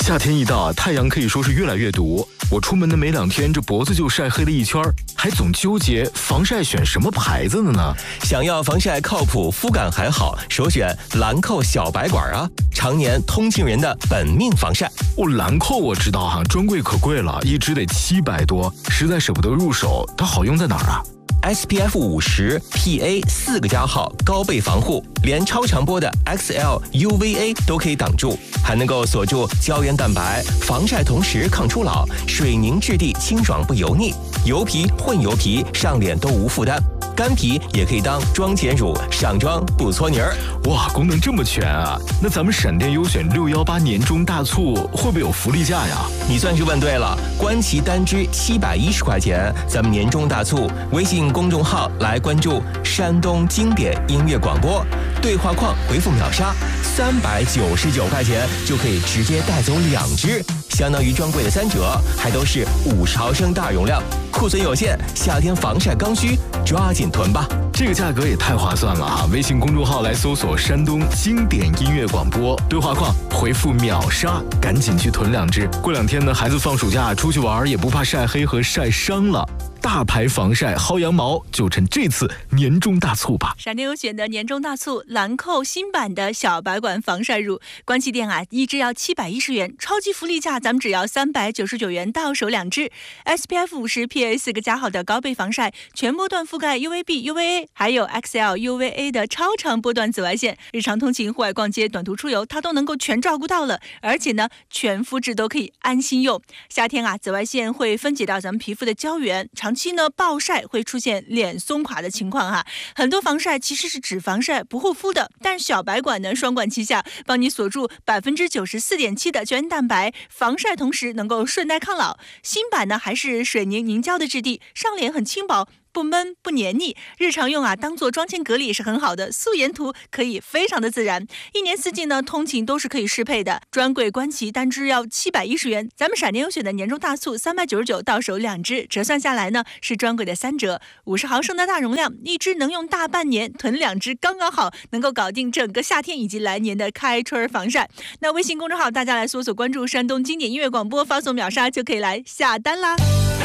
夏天一到，太阳可以说是越来越毒。我出门的没2天，这脖子就晒黑了一圈，还总纠结防晒选什么牌子的呢？ 想要防晒靠谱、肤感还好，首选兰蔻小白管啊，常年通勤人的本命防晒。 兰蔻我知道哈，专柜可贵了，一支得700多，实在舍不得入手。它好用在哪儿啊 ？SPF 50 PA 4个加号高倍防护，连超长波的 XL UVA 都可以挡住，还能够锁住胶原蛋白，防晒同时抗初老，水凝质地清爽不油腻，油皮混油皮上脸都无负担，干皮也可以当妆前乳，上妆不搓泥儿。 哇，功能这么全啊！那咱们闪电优选618年中大促会不会有福利价呀？ 你算是问对了，官旗单支710块钱，咱们年终大促，微信公众号来关注山东经典音乐广播，对话框回复秒杀，399块钱就可以直接带走2支，相当于专柜的3折，还都是50毫升大容量，库存有限，夏天防晒刚需，抓紧囤吧！ 这个价格也太划算了哈！微信公众号来搜索山东经典音乐广播，对话框回复秒杀，赶紧去囤2支。过2天呢，孩子放暑假出去玩也不怕晒黑和晒伤了。大牌防晒薅羊毛，就趁这次年终大促吧！ 闪电优选的年终大促，兰蔻新版的小白管防晒乳，官旗店啊，一支要710元，超级福利价，咱们只要399元到手2支。SPF 50 PA 4个加号的高倍防晒，全波段覆盖 UVB、UVA， 还有 XL UVA 的超长波段紫外线，日常通勤、户外逛街、短途出游，它都能够全照顾到了。而且呢，全肤质都可以安心用。夏天啊，紫外线会分解到咱们皮肤的胶原，长期呢暴晒会出现脸松垮的情况哈。很多防晒其实是只防晒不护肤的，但小白管呢双管齐下，帮你锁住94.7%的胶原蛋白，防晒同时能够顺带抗老。新版呢还是水凝凝胶的质地，上脸很轻薄，不闷不黏腻，日常用啊当做妆前隔离也是很好的，素颜涂可以非常的自然。一年四季呢通勤都是可以适配的，专柜官旗单支要710元，咱们闪电优选的年终大促399到手2支，折算下来呢是专柜的3折。50毫升的大容量，一支能用大半年，囤2支刚刚好，能够搞定整个夏天以及来年的开春防晒。那微信公众号大家来搜索关注山东经典音乐广播，发送秒杀就可以来下单啦。